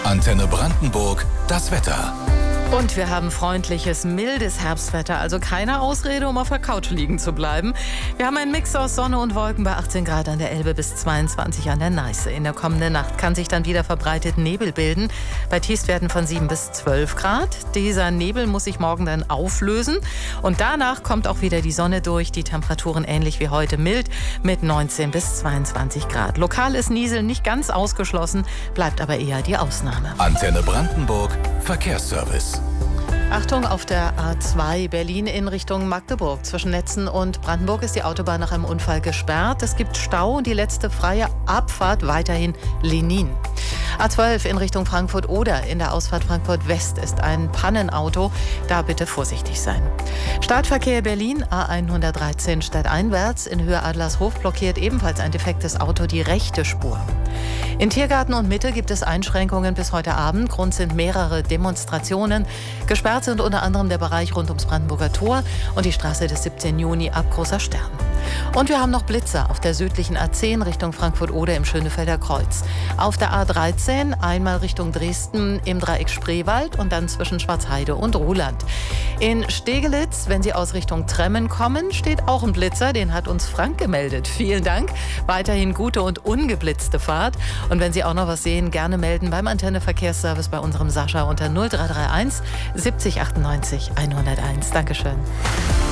Antenne Brandenburg, das Wetter. Und wir haben freundliches, mildes Herbstwetter, also keine Ausrede, um auf der Couch liegen zu bleiben. Wir haben einen Mix aus Sonne und Wolken bei 18 Grad an der Elbe bis 22 an der Neiße. In der kommenden Nacht kann sich dann wieder verbreitet Nebel bilden, bei Tiefstwerten von 7 bis 12 Grad. Dieser Nebel muss sich morgen dann auflösen und danach kommt auch wieder die Sonne durch. Die Temperaturen ähnlich wie heute mild mit 19 bis 22 Grad. Lokal ist Nieseln nicht ganz ausgeschlossen, bleibt aber eher die Ausnahme. Antenne Brandenburg, Verkehrsservice. Achtung, auf der A2 Berlin in Richtung Magdeburg. Zwischen Netzen und Brandenburg ist die Autobahn nach einem Unfall gesperrt. Es gibt Stau und die letzte freie Abfahrt weiterhin Lenin. A12 in Richtung Frankfurt-Oder. In der Ausfahrt Frankfurt-West ist ein Pannenauto. Da bitte vorsichtig sein. Startverkehr Berlin, A113 stadteinwärts. In Höhe Adlershof blockiert ebenfalls ein defektes Auto die rechte Spur. In Tiergarten und Mitte gibt es Einschränkungen bis heute Abend. Grund sind mehrere Demonstrationen. Gesperrt sind unter anderem der Bereich rund ums Brandenburger Tor und die Straße des 17. Juni ab Großer Stern. Und wir haben noch Blitzer auf der südlichen A10 Richtung Frankfurt-Oder im Schönefelder Kreuz. Auf der A13 einmal Richtung Dresden im Dreieck Spreewald und dann zwischen Schwarzheide und Ruhland. In Stegelitz, wenn Sie aus Richtung Tremmen kommen, steht auch ein Blitzer. Den hat uns Frank gemeldet. Vielen Dank. Weiterhin gute und ungeblitzte Fahrt. Und wenn Sie auch noch was sehen, gerne melden beim Antenne Verkehrsservice bei unserem Sascha unter 0331 70 98 101. Dankeschön.